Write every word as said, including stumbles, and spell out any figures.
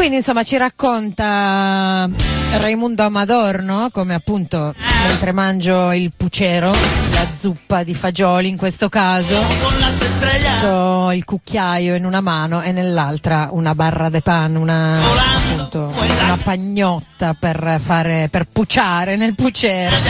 quindi insomma ci racconta Raimundo Amador, no? Come appunto mentre mangio il pucero, la zuppa di fagioli in questo caso, ho il cucchiaio in una mano e nell'altra una barra de pan, una, appunto, una pagnotta per fare, per puciare nel pucero.